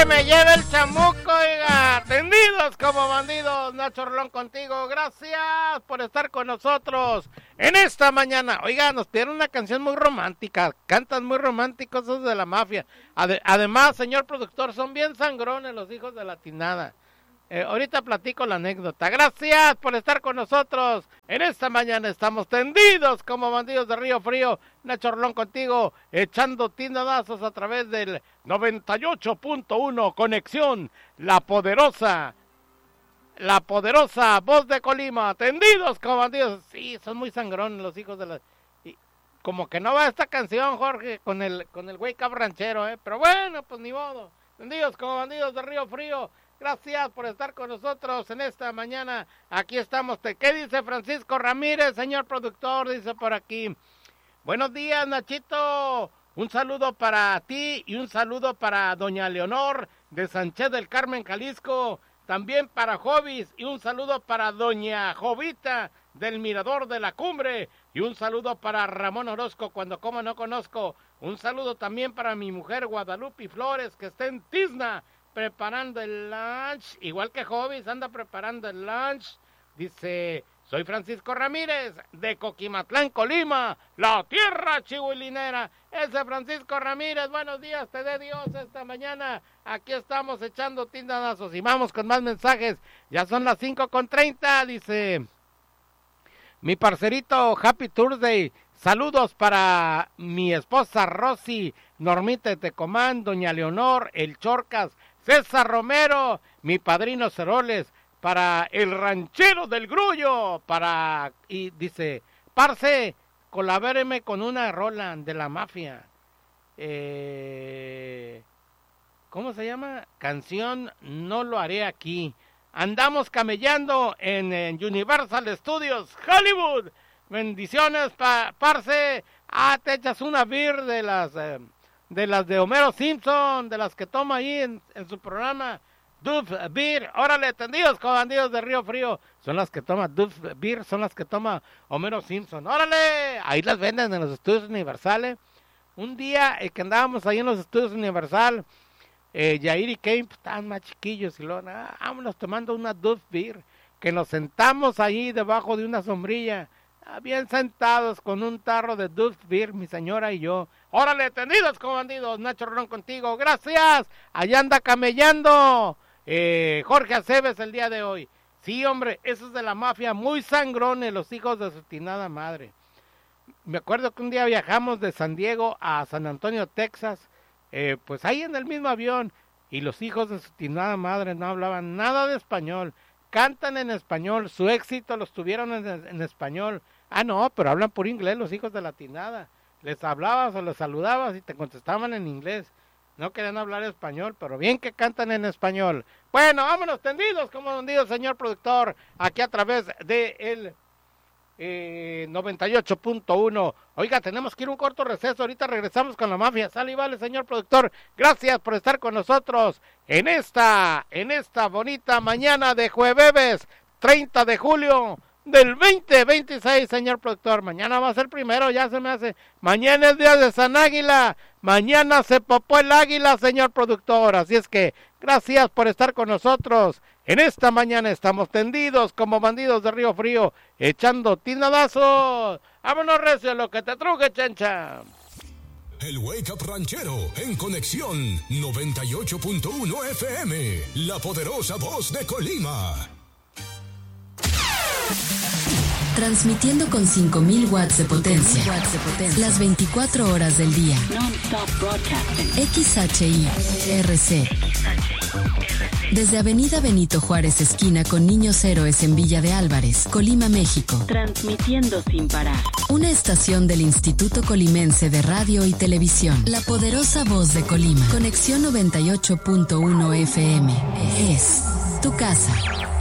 Me lleva el chamuco, oiga. Tendidos como bandidos, Nacho Rolón contigo. Gracias por estar con nosotros en esta mañana. Oiga, nos pidieron una canción muy romántica. Cantan muy románticos esos de la mafia. Además, señor productor, son bien sangrones los hijos de la tinada. Ahorita platico la anécdota. Gracias por estar con nosotros. En esta mañana estamos tendidos como bandidos de Río Frío. Nacho Rolón contigo, echando tinadazos a través del 98.1 Conexión, la poderosa voz de Colima. Tendidos como bandidos. Sí, son muy sangrones los hijos de la... Y como que no va esta canción, Jorge, con el wake up ranchero, pero bueno, pues ni modo. Tendidos como bandidos de Río Frío. Gracias por estar con nosotros en esta mañana. Aquí estamos. ¿Qué dice Francisco Ramírez, señor productor? Dice por aquí. Buenos días, Nachito. Un saludo para ti y un saludo para doña Leonor de Sánchez del Carmen, Jalisco. También para Jovis y un saludo para doña Jovita del Mirador de la Cumbre. Y un saludo para Ramón Orozco, cuando como no conozco. Un saludo también para mi mujer Guadalupe Flores, que está en Tizna, preparando el lunch, igual que Jovis anda preparando el lunch. Dice, soy Francisco Ramírez de Coquimatlán, Colima, la tierra chihuilinera. Ese Francisco Ramírez, buenos días, te dé Dios esta mañana. Aquí estamos echando tindanazos y vamos con más mensajes. Ya son las 5:30, dice mi parcerito, Happy Thursday. Saludos para mi esposa Rosy, Normita de Tecomán, doña Leonor, el Chorcas, César Romero, mi padrino Ceroles, para el ranchero del Grullo, y dice, parce, colabéreme con una rola de la mafia. ¿Cómo se llama? Canción No lo haré aquí. Andamos camellando en Universal Studios, Hollywood. Bendiciones, parce. Te echas una beer de las de Homero Simpson, de las que toma ahí en su programa, Duff Beer. Órale, tendidos con bandidos de Río Frío. Son las que toma Duff Beer, son las que toma Homero Simpson. Órale, ahí las venden en los estudios Universal. Un día que andábamos ahí en los estudios Universal, Yair y Kane estaban más chiquillos y luego, vámonos tomando una Duff Beer, que nos sentamos ahí debajo de una sombrilla, bien sentados con un tarro de Duff Beer, mi señora y yo. Órale, tendidos como bandidos, Nacho Rolón contigo, gracias. Allá anda camellando Jorge Aceves el día de hoy. Sí, hombre, esos de la mafia, muy sangrones, los hijos de su tinada madre. Me acuerdo que un día viajamos de San Diego a San Antonio, Texas, pues ahí en el mismo avión, y los hijos de su tinada madre no hablaban nada de español. Cantan en español, su éxito los tuvieron en español. No, pero hablan por inglés los hijos de la tinada. Les hablabas o les saludabas y te contestaban en inglés. No querían hablar español, pero bien que cantan en español. Bueno, vámonos tendidos como bandidos, señor productor, aquí a través de el 98.1. Oiga, tenemos que ir a un corto receso, ahorita regresamos con la mafia. Sale y vale, señor productor. Gracias por estar con nosotros en esta bonita mañana de jueves 30 de julio del 2026, señor productor. Mañana va a ser primero, ya se me hace. Mañana es día de San Águila. Mañana se popó el águila, señor productor. Así es que gracias por estar con nosotros. En esta mañana estamos tendidos como bandidos de Río Frío, echando tinadazos. Vámonos, recio, lo que te truje, chencha. El Wake Up Ranchero en Conexión 98.1 FM, la poderosa voz de Colima. Transmitiendo con 5,000 watts de potencia. Las 24 horas del día. XHI-RC. Desde Avenida Benito Juárez, esquina con Niños Héroes en Villa de Álvarez, Colima, México. Transmitiendo sin parar. Una estación del Instituto Colimense de Radio y Televisión. La poderosa voz de Colima. Conexión 98.1 FM. Es tu casa.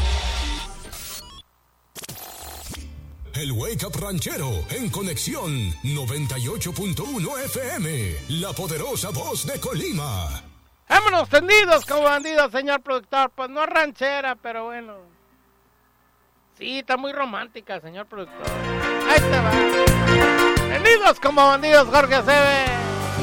El Wake Up Ranchero en Conexión 98.1 FM, la poderosa voz de Colima. Vámonos tendidos como bandidos, señor productor. Pues no ranchera, pero bueno. Sí, está muy romántica, señor productor. Ahí te va. Tendidos como bandidos, Jorge Aceves.